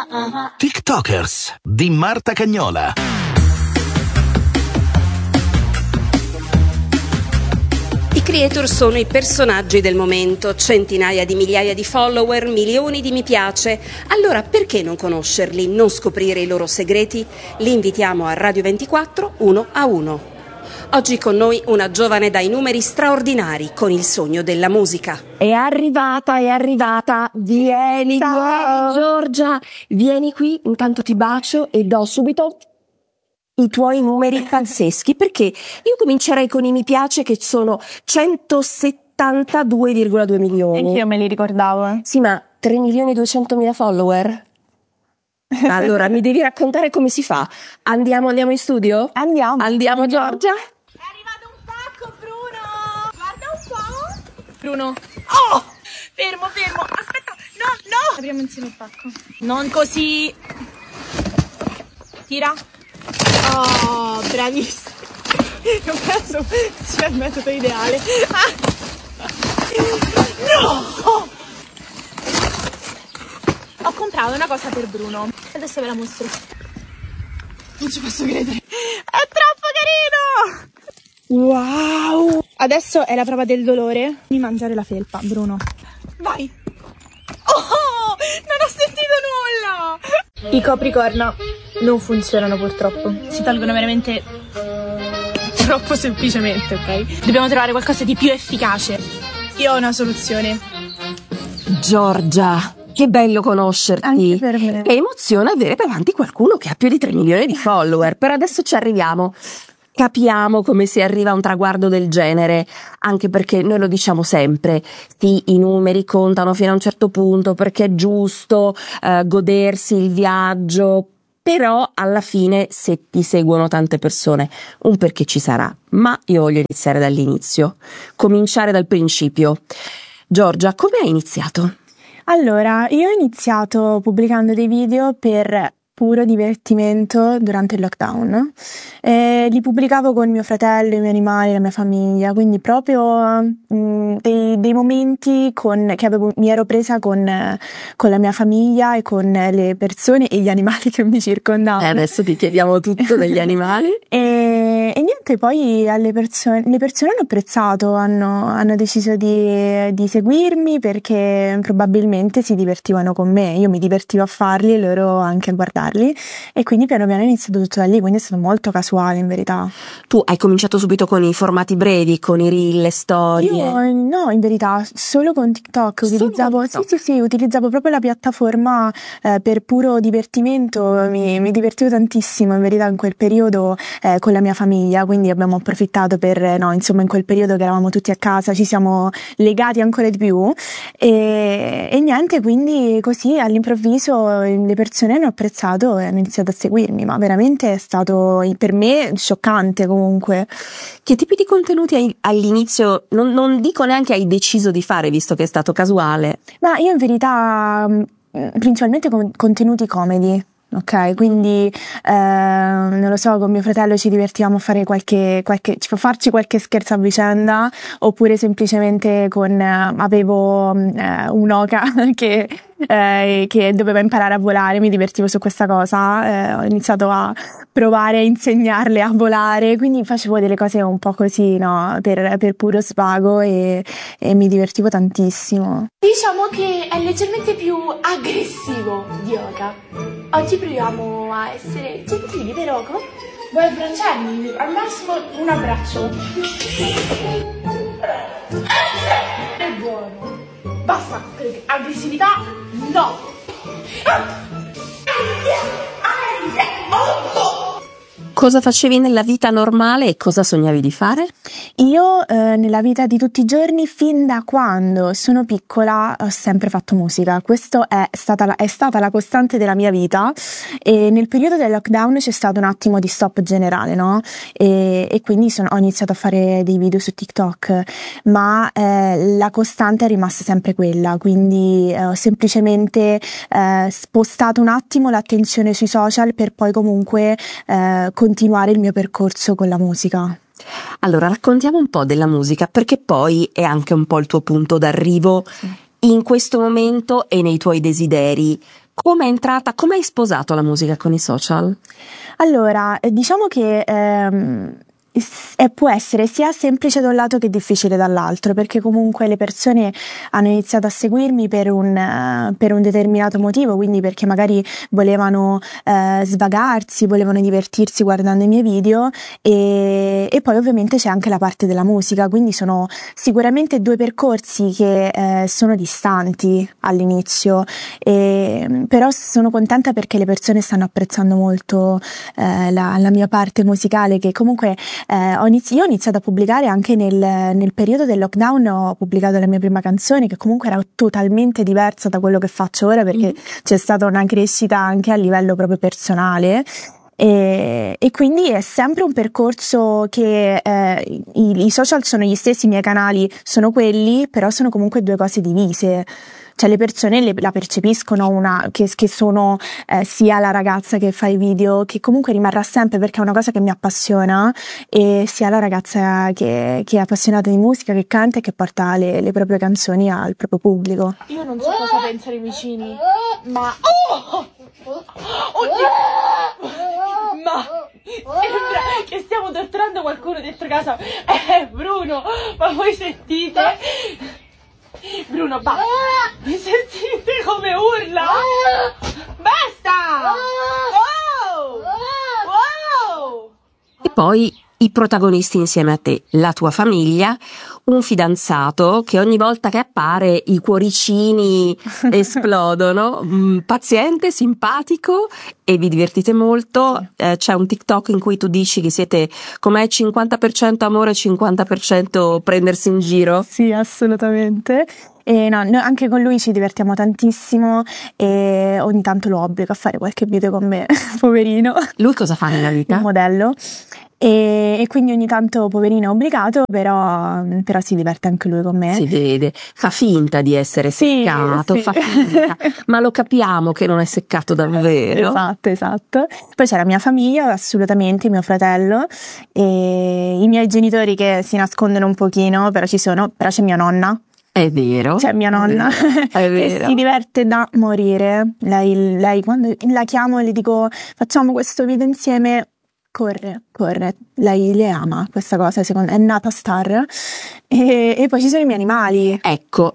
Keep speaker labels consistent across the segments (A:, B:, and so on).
A: TikTokers di Marta Cagnola.
B: I creator sono i personaggi del momento, centinaia di migliaia di follower, milioni di mi piace. Allora perché non conoscerli, non scoprire i loro segreti? Li invitiamo a Radio 24 uno a uno. Oggi con noi una giovane dai numeri straordinari con il sogno della musica.
C: È arrivata, vieni qua, Giorgia, vieni qui, intanto ti bacio e do subito i tuoi numeri pazzeschi, perché io comincerei con i mi piace che sono 172,2 milioni.
D: Anch'io me li ricordavo.
C: Sì, ma 3.200.000 follower? Allora, mi devi raccontare come si fa. Andiamo in studio? Andiamo, Giorgia.
D: È arrivato un pacco, Bruno! Guarda un po'. Bruno. Oh! Fermo. Aspetta, no! Apriamo insieme il pacco. Non così. Tira. Oh, bravissimo. Non penso sia il metodo ideale. No! Ho comprato una cosa per Bruno. Adesso ve la mostro. Non ci posso credere. È troppo carino! Wow! Adesso è la prova del dolore. Mi mangiare la felpa, Bruno. Vai! Oh! Non ho sentito nulla! I copricorno non funzionano purtroppo. Si tolgono veramente troppo semplicemente, ok? Dobbiamo trovare qualcosa di più efficace. Io ho una soluzione.
C: Giorgia, che bello conoscerti.
D: Anche per me.
C: Che emozione avere davanti qualcuno che ha più di 3 milioni di follower. Però adesso ci arriviamo. Capiamo come si arriva a un traguardo del genere, anche perché noi lo diciamo sempre, sì, i numeri contano fino a un certo punto perché è giusto godersi il viaggio, però alla fine se ti seguono tante persone, un perché ci sarà. Ma io voglio iniziare dall'inizio, cominciare dal principio. Giorgia, come hai iniziato?
D: Allora, io ho iniziato pubblicando dei video per puro divertimento durante il lockdown. Li pubblicavo con mio fratello, i miei animali, la mia famiglia, quindi proprio dei momenti che mi ero presa con la mia famiglia e con le persone e gli animali che mi circondavano.
C: Adesso ti chiediamo tutto degli animali.
D: E niente, poi le persone hanno apprezzato, hanno deciso di seguirmi perché probabilmente si divertivano con me. Io mi divertivo a farli e loro anche a guardarli, e quindi piano piano è iniziato tutto da lì, quindi è stato molto casuale in verità.
C: Tu hai cominciato subito con i formati brevi, con i reel, le storie?
D: Io no, in verità solo con TikTok utilizzavo. Sì, utilizzavo proprio la piattaforma per puro divertimento. Mi divertivo tantissimo in verità in quel periodo con la mia famiglia, quindi abbiamo approfittato per, no, insomma, in quel periodo che eravamo tutti a casa ci siamo legati ancora di più e niente, quindi così all'improvviso le persone hanno apprezzato e hanno iniziato a seguirmi, ma veramente è stato per me scioccante comunque.
C: Che tipi di contenuti all'inizio, non dico neanche hai deciso di fare, visto che è stato casuale?
D: Ma io in verità principalmente contenuti comedy. Ok, quindi non lo so, con mio fratello ci divertivamo a fare farci qualche scherzo a vicenda, oppure semplicemente avevo un'oca che doveva imparare a volare, mi divertivo su questa cosa, ho iniziato a provare a insegnarle a volare, quindi facevo delle cose un po' così, no, per puro svago e mi divertivo tantissimo.
E: Diciamo che è leggermente più aggressivo di Oka. Oggi proviamo a essere gentili, vero Oka? Vuoi abbracciarmi? Al massimo un abbraccio. È buono. Basta, aggressività no.
C: Cosa facevi nella vita normale e cosa sognavi di fare?
D: Io nella vita di tutti i giorni, fin da quando sono piccola, ho sempre fatto musica. Questo è stata la costante della mia vita, e nel periodo del lockdown c'è stato un attimo di stop generale, no? E quindi ho iniziato a fare dei video su TikTok, ma la costante è rimasta sempre quella, quindi ho semplicemente spostato un attimo l'attenzione sui social per poi comunque continuare il mio percorso con la musica.
C: Allora, raccontiamo un po' della musica, perché poi è anche un po' il tuo punto d'arrivo in questo momento e nei tuoi desideri. Come è entrata, come hai sposato la musica con i social?
D: Allora, diciamo che può essere sia semplice da un lato che difficile dall'altro, perché comunque le persone hanno iniziato a seguirmi per un determinato motivo, quindi perché magari volevano svagarsi, volevano divertirsi guardando i miei video, e poi ovviamente c'è anche la parte della musica, quindi sono sicuramente due percorsi che sono distanti all'inizio, però sono contenta perché le persone stanno apprezzando molto la mia parte musicale, che comunque io ho iniziato a pubblicare anche nel periodo del lockdown. Ho pubblicato la mia prima canzone, che comunque era totalmente diversa da quello che faccio ora, perché c'è stata una crescita anche a livello proprio personale. E quindi è sempre un percorso che i social sono gli stessi, i miei canali sono quelli, però sono comunque due cose divise. Cioè le persone la percepiscono che sono sia la ragazza che fa i video, che comunque rimarrà sempre perché è una cosa che mi appassiona, e sia la ragazza che è appassionata di musica, che canta e che porta le proprie canzoni al proprio pubblico.
E: Io non so cosa pensano i vicini, ma... Oddio! Ma... Sembra che stiamo torturando qualcuno dentro casa. Bruno, ma voi sentite? Bruno, basta! Mi sentite come urla? Basta! Wow! Wow!
C: E poi i protagonisti insieme a te, la tua famiglia, un fidanzato che ogni volta che appare i cuoricini esplodono, paziente, simpatico, e vi divertite molto. C'è un TikTok in cui tu dici che siete com'è 50% amore, 50% prendersi in giro.
D: Sì, assolutamente. E no, noi anche con lui ci divertiamo tantissimo, e ogni tanto lo obbligo a fare qualche video con me, poverino.
C: Lui cosa fa nella vita?
D: Un modello. E quindi ogni tanto poverino è obbligato, però si diverte anche lui con me.
C: Si vede, fa finta di essere
D: Sì,
C: seccato,
D: sì.
C: fa finta, ma lo capiamo che non è seccato davvero.
D: Esatto. Poi c'è la mia famiglia, assolutamente, mio fratello e i miei genitori che si nascondono un pochino, però c'è mia nonna.
C: È vero.
D: C'è mia nonna
C: è vero.
D: che si diverte da morire. Lei quando la chiamo e le dico facciamo questo video insieme, corre. Lei le ama questa cosa, è nata star. E poi ci sono i miei animali.
C: Ecco,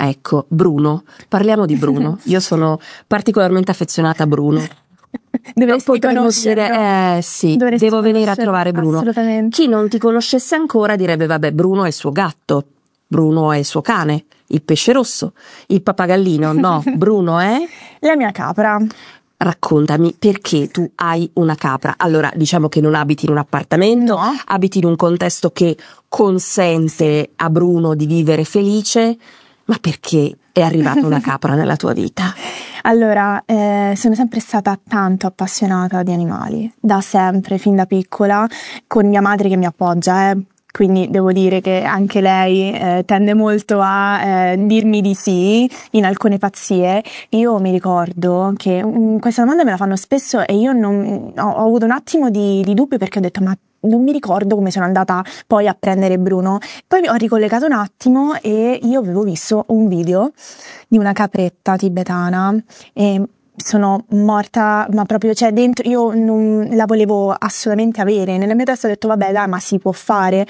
C: Bruno. Parliamo di Bruno. Io sono particolarmente affezionata a Bruno.
D: Dovresti conoscerlo.
C: Sì,
D: Dovresti
C: devo venire a
D: conoscerlo,
C: trovare Bruno.
D: assolutamente.
C: Chi non ti conoscesse ancora direbbe vabbè, Bruno è il suo gatto, Bruno è il suo cane, il pesce rosso, il pappagallino. No, Bruno è
D: la mia capra.
C: Raccontami perché tu hai una capra. Allora, diciamo che non abiti in un appartamento,
D: No.
C: abiti in un contesto che consente a Bruno di vivere felice, ma perché è arrivata una capra nella tua vita?
D: Allora, sono sempre stata tanto appassionata di animali, da sempre, fin da piccola, con mia madre che mi appoggia, Quindi devo dire che anche lei tende molto a dirmi di sì in alcune pazzie. Io mi ricordo che questa domanda me la fanno spesso e io ho avuto un attimo di dubbio, perché ho detto ma non mi ricordo come sono andata poi a prendere Bruno. Poi ho ricollegato un attimo e io avevo visto un video di una capretta tibetana e sono morta, ma proprio, cioè dentro io non la volevo assolutamente avere. Nella mia testa ho detto vabbè dai, ma si può fare.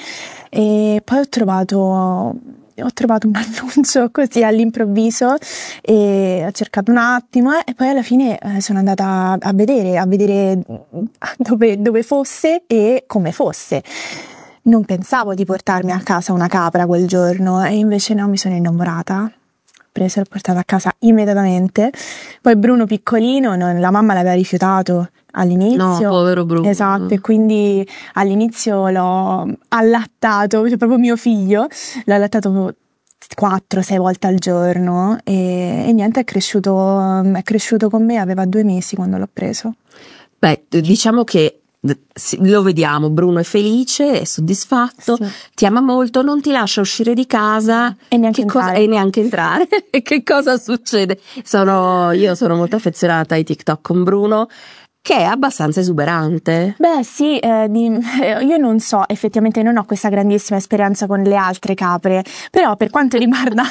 D: E poi ho trovato un annuncio così all'improvviso e ho cercato un attimo e poi alla fine sono andata a vedere dove fosse e come fosse. Non pensavo di portarmi a casa una capra quel giorno e invece no, mi sono innamorata. Preso e l'ho portata a casa immediatamente. Poi Bruno piccolino, la mamma l'aveva rifiutato all'inizio.
C: No, povero Bruno.
D: Esatto, e quindi all'inizio l'ho allattato, cioè proprio mio figlio, l'ho allattato 4-6 volte al giorno e niente, è cresciuto con me, aveva 2 mesi quando l'ho preso.
C: Beh, diciamo che lo vediamo, Bruno è felice, è soddisfatto,
D: sì.
C: Ti ama molto, non ti lascia uscire di casa
D: e neanche
C: entrare. E che cosa succede? Io sono molto affezionata ai TikTok con Bruno. che è abbastanza esuberante.
D: Beh sì, io non so, effettivamente non ho questa grandissima esperienza con le altre capre, però per quanto riguarda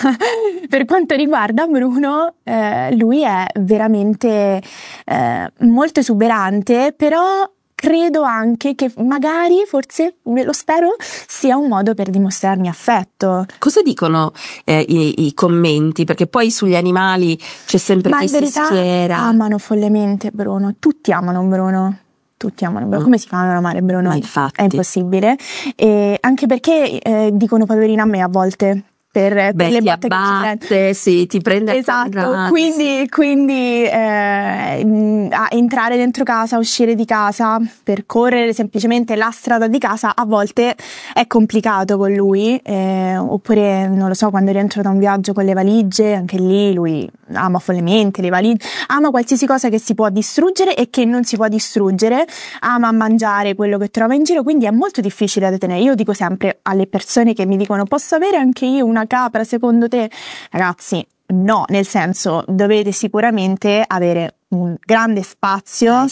D: Bruno, lui è veramente molto esuberante, però credo anche che magari, forse, lo spero, sia un modo per dimostrarmi affetto.
C: Cosa dicono i commenti? Perché poi sugli animali c'è sempre
D: Ma
C: chi
D: in
C: si
D: verità
C: schiera.
D: amano follemente Bruno, tutti amano Bruno. Come si fa a non amare Bruno?
C: Ma infatti.
D: È impossibile. E anche perché dicono poverina a me a volte. Per le
C: ti
D: botte che ci
C: abbatte, sì, ti prende
D: esatto, quindi a entrare dentro casa, uscire di casa, percorrere semplicemente la strada di casa a volte è complicato con lui, oppure non lo so, quando rientro da un viaggio con le valigie, anche lì lui ama follemente le valigie, ama qualsiasi cosa che si può distruggere e che non si può distruggere, ama mangiare quello che trova in giro, quindi è molto difficile da tenere. Io dico sempre alle persone che mi dicono: posso avere anche io una capra secondo te? Ragazzi, no, nel senso, dovete sicuramente avere un grande spazio,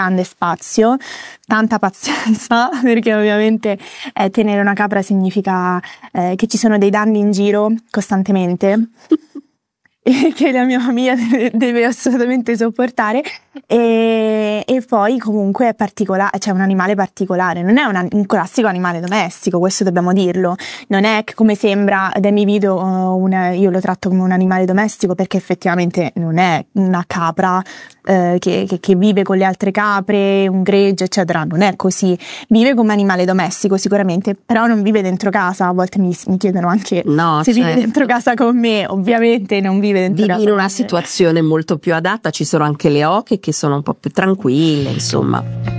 D: tanta pazienza, perché ovviamente tenere una capra significa che ci sono dei danni in giro costantemente e che la mia famiglia deve assolutamente sopportare, e poi comunque è particolare, cioè un animale particolare, non è un classico animale domestico, questo dobbiamo dirlo, non è come sembra dai miei video, io lo tratto come un animale domestico, perché effettivamente non è una capra che vive con le altre capre, un gregge eccetera, non è così, vive come animale domestico sicuramente, però non vive dentro casa. A volte mi chiedono anche se vive dentro casa con me, ovviamente non vive dentro casa,
C: in una situazione molto più adatta. Ci sono anche le oche che sono un po' più tranquille, insomma.